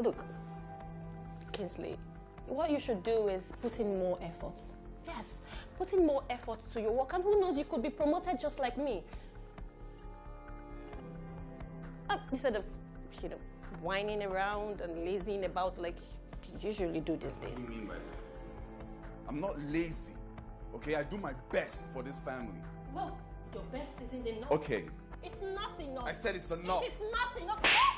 Look, Kingsley, what you should do is put in more effort. Yes, put in more effort to your work, and who knows, you could be promoted just like me. Instead of, whining around and lazying about like you usually do these days. What do you mean by that? I'm not lazy, okay? I do my best for this family. Well, your best isn't enough. Okay. It's not enough. I said it's enough. It's not enough.